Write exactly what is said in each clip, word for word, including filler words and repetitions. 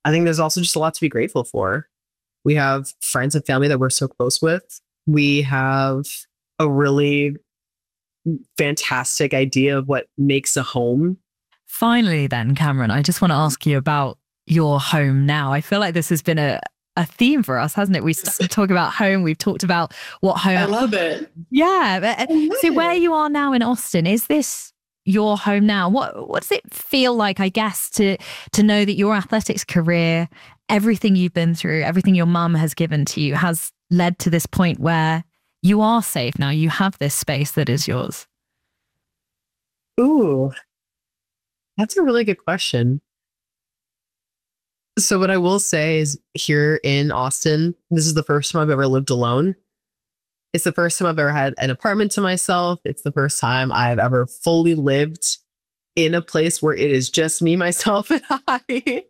I think there's also just a lot to be grateful for. We have friends and family that we're so close with. We have a really fantastic idea of what makes a home. Finally, then, Cameron, I just want to ask you about your home now. I feel like this has been a, a theme for us, hasn't it? We started to talk about home. We've talked about what home. I love it. Yeah. But, so it. where you are now in Austin, is this your home now? What what does it feel like, I guess, to to know that your athletics career, everything you've been through, everything your mum has given to you has led to this point where you are safe now. You have this space that is yours. Ooh, that's a really good question. So what I will say is here in Austin, this is the first time I've ever lived alone. It's the first time I've ever had an apartment to myself. It's the first time I've ever fully lived in a place where it is just me, myself, and I.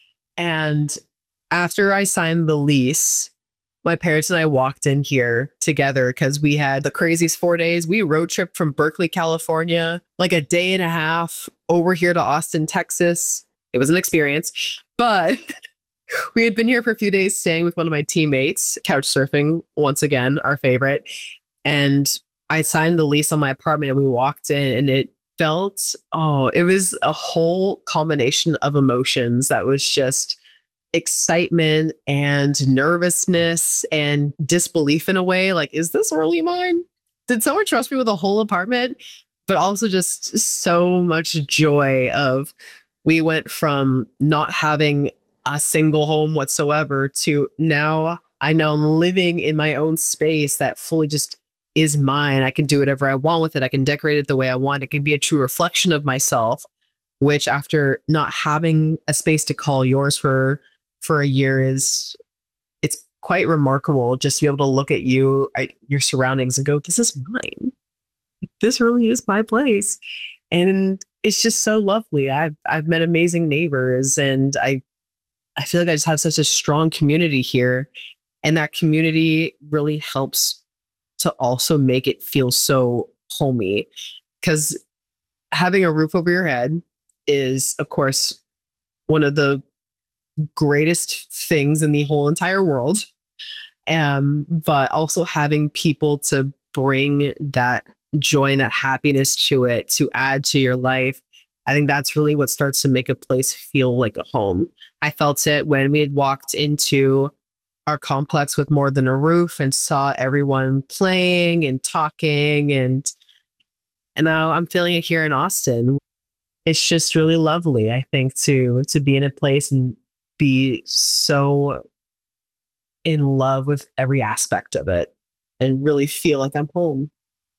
And after I signed the lease, my parents and I walked in here together because we had the craziest four days. We road tripped from Berkeley, California, like a day and a half over here to Austin, Texas. It was an experience, but we had been here for a few days staying with one of my teammates, couch surfing, once again, our favorite. And I signed the lease on my apartment and we walked in and it felt, oh, it was a whole combination of emotions that was just excitement and nervousness and disbelief in a way. Like, is this really mine? Did someone trust me with a whole apartment? But also just so much joy of we went from not having a single home whatsoever to now I know I'm living in my own space that fully just is mine. I can do whatever I want with it. I can decorate it the way I want. It can be a true reflection of myself, which after not having a space to call yours for for a year is, it's quite remarkable just to be able to look at you, I, your surroundings and go, this is mine. This really is my place. And it's just so lovely. I've, I've met amazing neighbors and I, I feel like I just have such a strong community here. And that community really helps to also make it feel so homey, because having a roof over your head is, of course, one of the greatest things in the whole entire world. Um, but also having people to bring that joy and that happiness to it, to add to your life. I think that's really what starts to make a place feel like a home. I felt it when we had walked into our complex with more than a roof and saw everyone playing and talking, and and now I'm feeling it here in Austin. It's just really lovely, I think, to to be in a place and be so in love with every aspect of it and really feel like I'm home.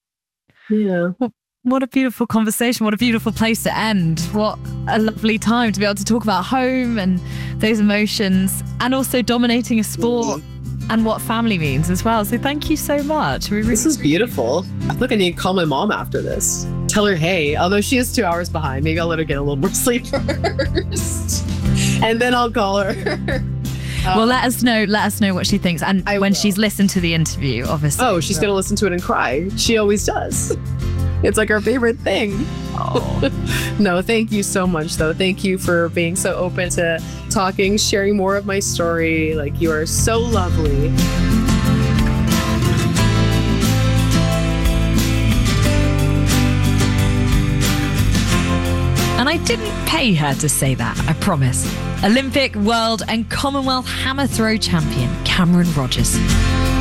Yeah. Well, what a beautiful conversation. What a beautiful place to end. What a lovely time to be able to talk about home and those emotions, and also dominating a sport and what family means as well. So thank you so much. We really this is beautiful. I think I need to call my mom after this. Tell her, hey, although she is two hours behind, maybe I'll let her get a little more sleep first. And then I'll call her. Well, let us know. Let us know what she thinks, and I when will. she's listened to the interview, obviously. Oh, she's gonna listen to it and cry. She always does. It's like our favorite thing. Oh. No, thank you so much, though. Thank you for being so open to talking, sharing more of my story. Like, you are so lovely. And I didn't pay her to say that, I promise. Olympic, world and Commonwealth hammer throw champion Cameron Rogers.